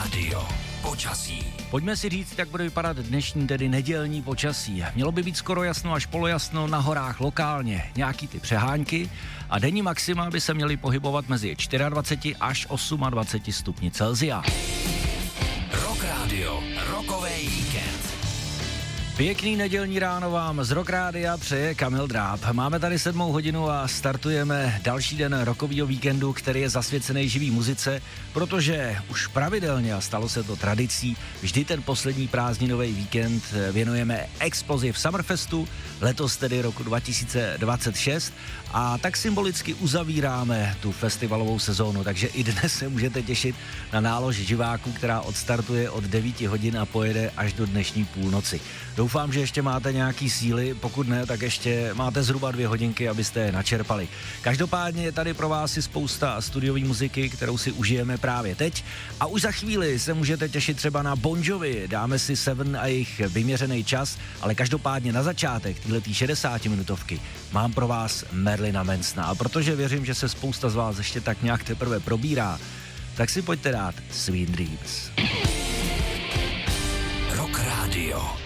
Radio. Počasí. Pojďme si říct, jak bude vypadat dnešní, tedy nedělní počasí. Mělo by být skoro jasno až polojasno, na horách lokálně nějaký ty přehánky a denní maxima by se měly pohybovat mezi 24 až 28 stupni Celsia. Rock Radio. Rockovej víkend. Pěkný nedělní ráno vám z Rock Rádia přeje Kamil Dráb. Máme tady 7 hodinu a startujeme další den rockového víkendu, který je zasvěcený živý muzice, protože už pravidelně, a stalo se to tradicí, vždy ten poslední prázdninový víkend věnujeme Explosive Summerfestu, letos tedy roku 2026, a tak symbolicky uzavíráme tu festivalovou sezónu, takže i dnes se můžete těšit na nálož živáků, která odstartuje od 9 hodin a pojede až do dnešní půlnoci. Doufám, že ještě máte nějaký síly, pokud ne, tak ještě máte zhruba 2 hodinky, abyste je načerpali. Každopádně je tady pro vás i spousta studiové muziky, kterou si užijeme právě teď, a už za chvíli se můžete těšit třeba na Bon Jovi, dáme si Seven a jejich vyměřený čas, ale každopádně na začátek téhletý 60-minutovky mám pro vás Marilina Mansona, a protože věřím, že se spousta z vás ještě tak nějak teprve probírá, tak si pojďte dát Sweet Dreams. Rock Radio.